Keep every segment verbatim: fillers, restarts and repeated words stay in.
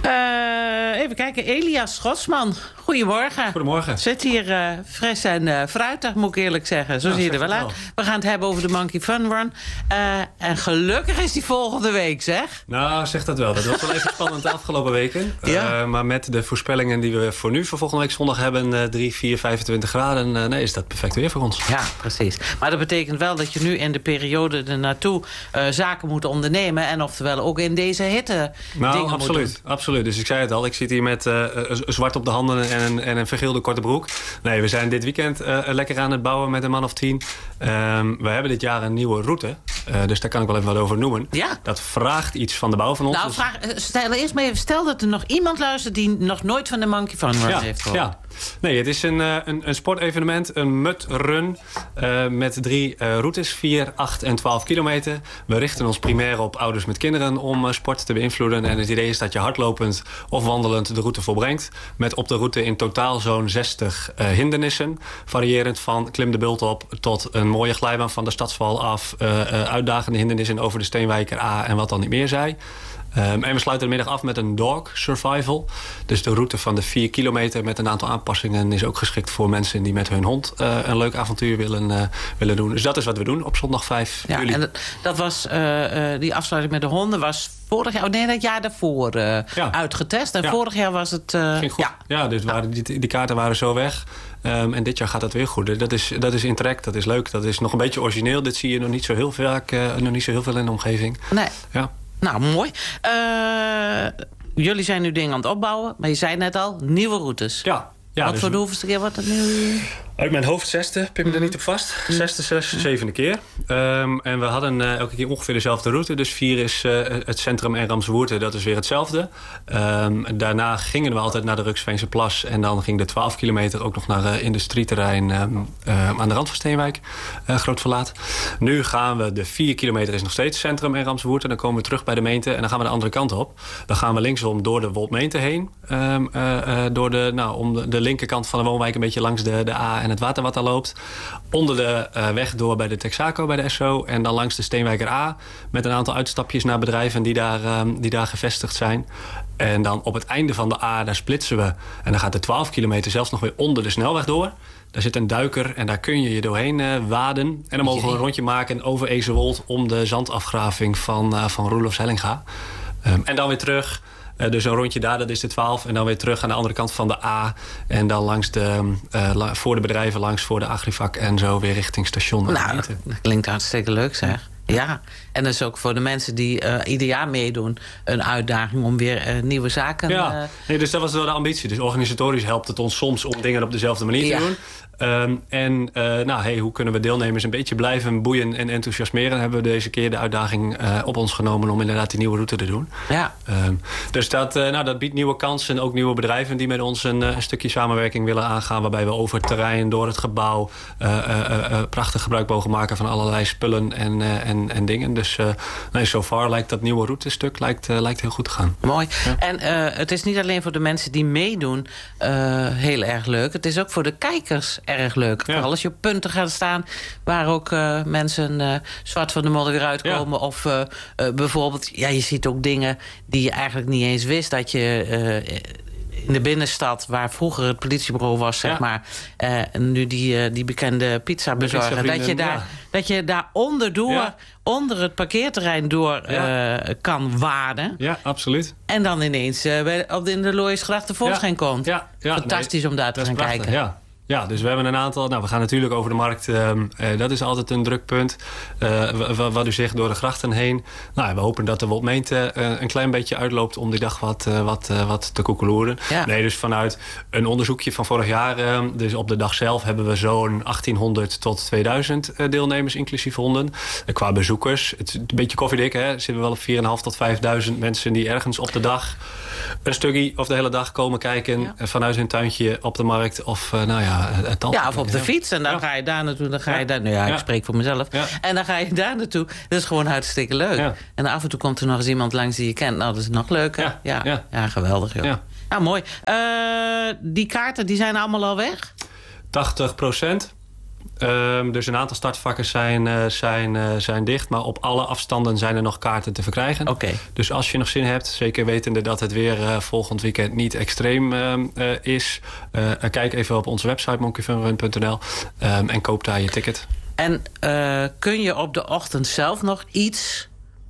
Uh, even kijken, Elias Schotsman. Goedemorgen. Goedemorgen. Zit hier uh, fris en uh, fruitig, moet ik eerlijk zeggen. Zo ja, zie je er wel uit. We gaan het hebben over de Monkey Fun Run. Uh, en gelukkig is die volgende week, zeg. Nou, zeg dat wel. Dat was wel even spannend de afgelopen weken. Ja. Uh, maar met de voorspellingen die we voor nu, voor volgende week zondag hebben... Uh, drie, vier, vijfentwintig graden, uh, nee, is dat perfect weer voor ons. Ja, precies. Maar dat betekent wel dat je nu in de periode ernaartoe uh, zaken moet ondernemen. En oftewel ook in deze hitte nou, dingen absoluut, moet doen. absoluut. Dus ik zei het al, ik zit hier met uh, zwart op de handen en een, en een vergeelde korte broek. Nee, we zijn dit weekend uh, lekker aan het bouwen met een man of tien. Um, we hebben dit jaar een nieuwe route. Uh, dus daar kan ik wel even wat over noemen. Ja. Dat vraagt iets van de bouw van ons. Nou, vraag, stel eerst maar even, stel dat er nog iemand luistert die nog nooit van de Monkey Fun Run ja, heeft gehoord. Ja. Nee, het is een, een, een sportevenement, een mudrun uh, met drie uh, routes, vier, acht en twaalf kilometer. We richten ons primair op ouders met kinderen om uh, sport te beïnvloeden. En het idee is dat je hardlopend of wandelend de route volbrengt. Met op de route in totaal zo'n zestig uh, hindernissen. Variërend van klim de bult op tot een mooie glijbaan van de Stadsval af. Uh, uh, uitdagende hindernissen over de Steenwijker A en wat dan niet meer zij. Um, en we sluiten de middag af met een dog survival. Dus de route van de vier kilometer met een aantal aanpassingen is ook geschikt voor mensen die met hun hond uh, een leuk avontuur willen, uh, willen doen. Dus dat is wat we doen op zondag vijf ja, juli. En dat, dat was, uh, uh, die afsluiting met de honden was vorig jaar, oh nee, dat jaar daarvoor uh, ja. uitgetest. En ja. vorig jaar was het... Uh, Ging goed. Ja, ja dus waren, die, die kaarten waren zo weg. Um, en dit jaar gaat het weer goed. Dat is, dat is in trek, dat is leuk. Dat is nog een beetje origineel. Dit zie je nog niet zo heel vaak, uh, nog niet zo heel veel in de omgeving. Nee. Ja. Nou, mooi. Uh, jullie zijn nu dingen aan het opbouwen. Maar je zei net al, nieuwe routes. Ja. ja Wat dus voor de hoeveelste keer wordt het nu? Uit mijn hoofd zesde, pin me er niet op vast. Zesde, zesde, zevende keer. Um, en we hadden uh, elke keer ongeveer dezelfde route. Dus vier is uh, het centrum en Ramswoerte, dat is weer hetzelfde. Um, daarna gingen we altijd naar de Ruksveense Plas. En dan ging de twaalf kilometer ook nog naar uh, industrieterrein um, uh, aan de rand van Steenwijk. Uh, Groot Verlaat. Nu gaan we, de vier kilometer is nog steeds centrum en Ramswoerte. Dan komen we terug bij de Meente en dan gaan we de andere kant op. Dan gaan we linksom door de Woldmeente heen. Um, uh, uh, door de, nou, om de, de linkerkant van de woonwijk een beetje langs de, de A en het water wat daar loopt. Onder de uh, weg door bij de Texaco, bij de S O. En dan langs de Steenwijker A. Met een aantal uitstapjes naar bedrijven die daar, um, die daar gevestigd zijn. En dan op het einde van de A, daar splitsen we. En dan gaat de twaalf kilometer zelfs nog weer onder de snelweg door. Daar zit een duiker en daar kun je je doorheen uh, waden. En dan mogen we een rondje maken over Ezewold om de zandafgraving van, uh, van Roelofs Hellinga. Um, en dan weer terug. Uh, dus een rondje daar, dat is de twaalf. En dan weer terug aan de andere kant van de A. En dan langs de, uh, la, voor de bedrijven, langs voor de Agrivak en zo weer richting station. Nou, dat klinkt hartstikke leuk, zeg. Ja, en dat is ook voor de mensen die uh, ieder jaar meedoen een uitdaging om weer uh, nieuwe zaken... Ja, uh... nee, dus dat was wel de ambitie. Dus organisatorisch helpt het ons soms om dingen op dezelfde manier te ja. doen. Um, en uh, nou, hey, hoe kunnen we deelnemers een beetje blijven boeien en enthousiasmeren? Hebben we deze keer de uitdaging uh, op ons genomen om inderdaad die nieuwe route te doen. Ja. Um, dus dat, uh, nou, dat biedt nieuwe kansen. Ook nieuwe bedrijven die met ons een, een stukje samenwerking willen aangaan. Waarbij we over het terrein, door het gebouw uh, uh, uh, prachtig gebruik mogen maken van allerlei spullen en, uh, en, en dingen. Dus uh, nee, so far lijkt dat nieuwe routestuk lijkt, uh, lijkt heel goed te gaan. Mooi. Ja. En uh, het is niet alleen voor de mensen die meedoen uh, heel erg leuk. Het is ook voor de kijkers erg leuk. Ja. Vooral als je op punten gaat staan waar ook uh, mensen uh, zwart van de modder weer uitkomen. Ja. Of uh, uh, bijvoorbeeld, ja, je ziet ook dingen die je eigenlijk niet eens wist dat je... Uh, in de binnenstad, waar vroeger het politiebureau was, zeg ja. maar... Uh, nu die, uh, die bekende pizzabezorger... Pizza dat je daar, ja. dat je daar onderdoor, ja. onder het parkeerterrein door ja. uh, kan waden. Ja, absoluut. En dan ineens uh, bij, op de, in de Looijersgracht tevoorschijn ja. komt. Ja. Ja. Fantastisch nee, om daar te gaan prachtig, kijken. Ja. Ja, dus we hebben een aantal... Nou, we gaan natuurlijk over de markt. Uh, uh, dat is altijd een druk punt. Uh, wat u zegt, door de grachten heen. Nou, we hopen dat de Woldmeente uh, een klein beetje uitloopt... om die dag wat, uh, wat, uh, wat te koekeloeren. Ja. Nee, dus vanuit een onderzoekje van vorig jaar... Uh, dus op de dag zelf hebben we zo'n achttienhonderd tot tweeduizend uh, deelnemers... inclusief honden. Uh, qua bezoekers, het is een beetje koffiedik, hè. Zitten we wel op vier en een half tot vijfduizend mensen... die ergens op de dag een stukje of de hele dag komen kijken... Ja. vanuit hun tuintje op de markt of uh, nou ja... Ja, of op de fiets. En dan ja. ga je daar naartoe. Dan ga je ja. daar, nou ja, ik ja. spreek voor mezelf. Ja. En dan ga je daar naartoe. Dat is gewoon hartstikke leuk. Ja. En af en toe komt er nog eens iemand langs die je kent. Nou, dat is nog leuker. Ja, ja. ja. ja geweldig, joh. Ja. Nou, mooi. Uh, die kaarten, die zijn allemaal al weg? tachtig procent. Um, dus een aantal startvakken zijn, uh, zijn, uh, zijn dicht. Maar op alle afstanden zijn er nog kaarten te verkrijgen. Okay. Dus als je nog zin hebt, zeker wetende dat het weer uh, volgend weekend niet extreem uh, uh, is. Uh, kijk even op onze website monkey fun run punt n l um, en koop daar je ticket. En uh, kun je op de ochtend zelf nog iets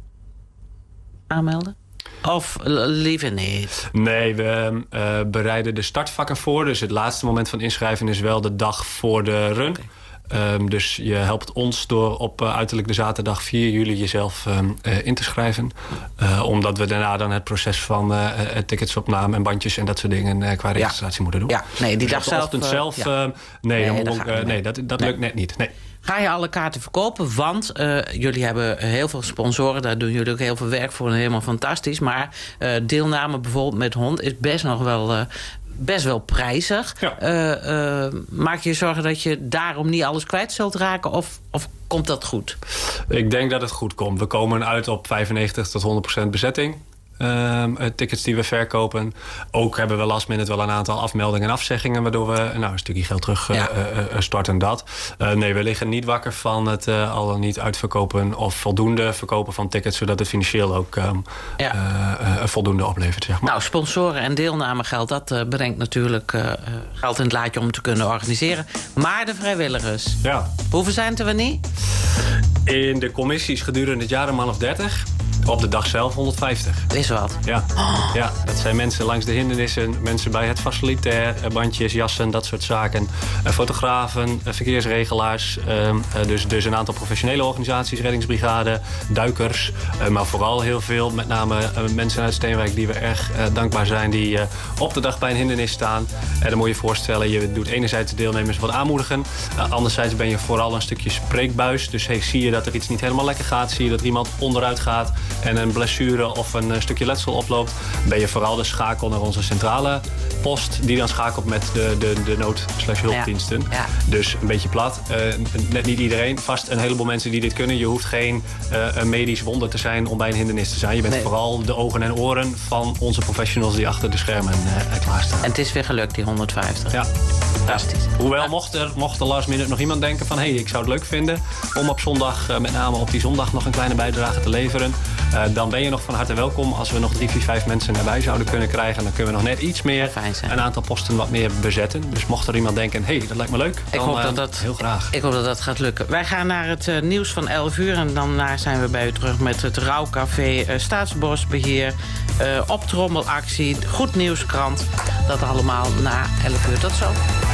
aanmelden? Of liever niet? Nee, we uh, bereiden de startvakken voor. Dus het laatste moment van inschrijven is wel de dag voor de run. Okay. Um, dus je helpt ons door op uh, uiterlijk de zaterdag vier juli jezelf um, uh, in te schrijven. Uh, omdat we daarna dan het proces van uh, ticketsopname en bandjes en dat soort dingen uh, qua registratie ja. moeten doen. Ja, nee, die dus dag zelf... ochtend uh, zelf ja. uh, nee, nee, dan, dat, uh, nee, dat, dat nee. lukt net niet. Nee. Ga je alle kaarten verkopen? Want uh, jullie hebben heel veel sponsoren. Daar doen jullie ook heel veel werk voor en helemaal fantastisch. Maar uh, deelname bijvoorbeeld met hond is best nog wel... Uh, best wel prijzig. Ja. Uh, uh, maak je je zorgen dat je daarom niet alles kwijt zult raken? Of, of komt dat goed? Ik denk dat het goed komt. We komen uit op vijfennegentig tot honderd procent bezetting. Um, tickets die we verkopen. Ook hebben we last minute wel een aantal afmeldingen en afzeggingen... waardoor we nou, een stukje geld terug ja. uh, uh, storten dat. Uh, nee, we liggen niet wakker van het uh, al dan niet uitverkopen... of voldoende verkopen van tickets... zodat het financieel ook um, ja. uh, uh, voldoende oplevert. Zeg maar. Nou, sponsoren en deelnamegeld... dat uh, brengt natuurlijk uh, geld in het laadje om te kunnen organiseren. Maar de vrijwilligers, ja. hoeveel zijn het er niet? In de commissies gedurende het jaar een man of dertig... Op de dag zelf honderdvijftig. Is wat. Ja. Oh. ja, dat zijn mensen langs de hindernissen, mensen bij het facilitair, bandjes, jassen, dat soort zaken. Fotografen, verkeersregelaars, dus, dus een aantal professionele organisaties, reddingsbrigade, duikers. Maar vooral heel veel, met name mensen uit Steenwijk die we erg dankbaar zijn, die op de dag bij een hindernis staan. En dan moet je je voorstellen, je doet enerzijds de deelnemers wat aanmoedigen. Anderzijds ben je vooral een stukje spreekbuis. Dus hey, zie je dat er iets niet helemaal lekker gaat, zie je dat er iemand onderuit gaat en een blessure of een uh, stukje letsel oploopt, ben je vooral de schakel naar onze centrale post, die dan schakelt met de, de, de nood-hulpdiensten. Ja. Ja. Dus een beetje plat. Uh, net niet iedereen. Vast een heleboel mensen die dit kunnen. Je hoeft geen uh, een medisch wonder te zijn om bij een hindernis te zijn. Je bent nee. vooral de ogen en oren van onze professionals die achter de schermen uh, klaarstaan. En het is weer gelukt, die honderdvijftig. Ja. Fantastisch. Ja. Hoewel, ja. mocht er, mocht er last minute nog iemand denken van... hé, hey, ik zou het leuk vinden om op zondag, uh, met name op die zondag... nog een kleine bijdrage te leveren... Uh, dan ben je nog van harte welkom. Als we nog drie, vier, vijf mensen erbij zouden kunnen krijgen... dan kunnen we nog net iets meer, een aantal posten wat meer bezetten. Dus mocht er iemand denken, hé, hey, dat lijkt me leuk, dan ik hoop dat dat, heel graag. Ik hoop dat dat gaat lukken. Wij gaan naar het uh, nieuws van elf uur... en daarna zijn we bij u terug met het Rouwcafé, uh, Staatsbosbeheer... Uh, optrommelactie, Goed Nieuwskrant. Dat allemaal na elf uur. Tot zo.